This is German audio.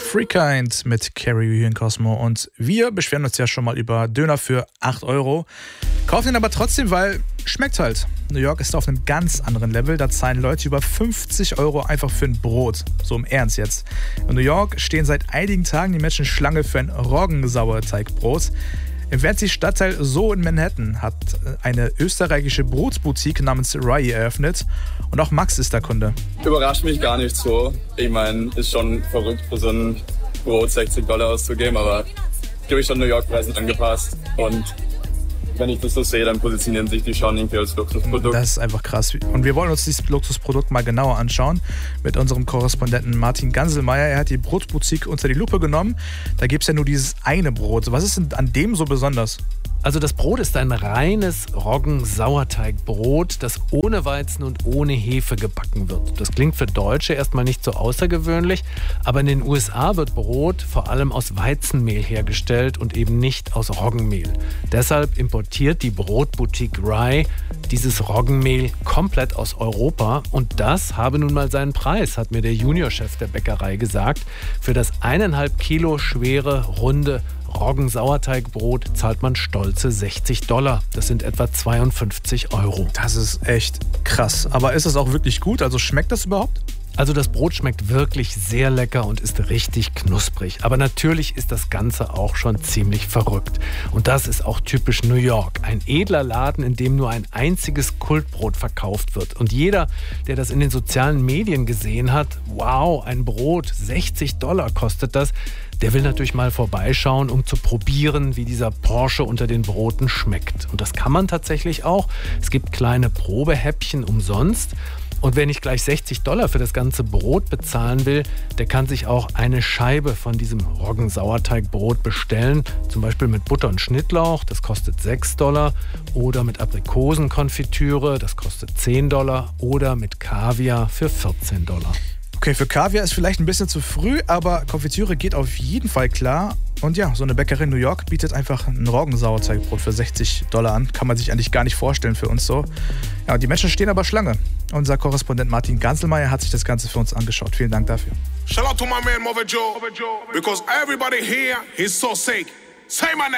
Freekind mit Carrie hier in Cosmo. Und wir beschweren uns ja schon mal über Döner für 8 €. Kaufen ihn aber trotzdem, weil schmeckt halt. New York ist auf einem ganz anderen Level. Da zahlen Leute über 50 € einfach für ein Brot. So im Ernst jetzt. In New York stehen seit einigen Tagen die Menschen Schlange für ein Roggensauerteigbrot. Im fancy Stadtteil Soho in Manhattan hat eine österreichische Brotsboutique namens Rye eröffnet. Und auch Max ist der Kunde. Überrascht mich gar nicht so. Ich meine, ist schon verrückt, für so ein Brot 60 $ auszugeben, aber glaube ich schon New York-Preisen angepasst. Und wenn ich das so sehe, dann positionieren sich die schon irgendwie als Luxusprodukt. Das ist einfach krass. Und wir wollen uns dieses Luxusprodukt mal genauer anschauen mit unserem Korrespondenten Martin Ganselmeier. Er hat die Brotboutique unter die Lupe genommen. Da gibt es ja nur dieses eine Brot. Was ist denn an dem so besonders? Also das Brot ist ein reines Roggensauerteigbrot, das ohne Weizen und ohne Hefe gebacken wird. Das klingt für Deutsche erstmal nicht so außergewöhnlich, aber in den USA wird Brot vor allem aus Weizenmehl hergestellt und eben nicht aus Roggenmehl. Deshalb importiert die Brotboutique Rye dieses Roggenmehl komplett aus Europa und das habe nun mal seinen Preis, hat mir der Juniorchef der Bäckerei gesagt. Für das 1,5 Kilo schwere, runde Roggensauerteigbrot zahlt man stolze 60 $. Das sind etwa 52 €. Das ist echt krass. Aber ist es auch wirklich gut? Also schmeckt das überhaupt? Also das Brot schmeckt wirklich sehr lecker und ist richtig knusprig. Aber natürlich ist das Ganze auch schon ziemlich verrückt. Und das ist auch typisch New York. Ein edler Laden, in dem nur ein einziges Kultbrot verkauft wird. Und jeder, der das in den sozialen Medien gesehen hat, wow, ein Brot, 60 $ kostet das, der will natürlich mal vorbeischauen, um zu probieren, wie dieser Porsche unter den Broten schmeckt. Und das kann man tatsächlich auch. Es gibt kleine Probehäppchen umsonst. Und wer nicht gleich 60 $ für das ganze Brot bezahlen will, der kann sich auch eine Scheibe von diesem Roggensauerteigbrot bestellen. Zum Beispiel mit Butter und Schnittlauch, das kostet 6 $. Oder mit Aprikosenkonfitüre, das kostet 10 $. Oder mit Kaviar für 14 $. Okay, für Kaviar ist vielleicht ein bisschen zu früh, aber Konfitüre geht auf jeden Fall klar. Und ja, so eine Bäckerei in New York bietet einfach ein Roggensauerteigbrot für 60 $ an. Kann man sich eigentlich gar nicht vorstellen für uns so. Ja, die Menschen stehen aber Schlange. Unser Korrespondent Martin Ganselmeier hat sich das Ganze für uns angeschaut. Vielen Dank dafür. Shout out to my man Mother Joe, because everybody here is so sick. Say my name.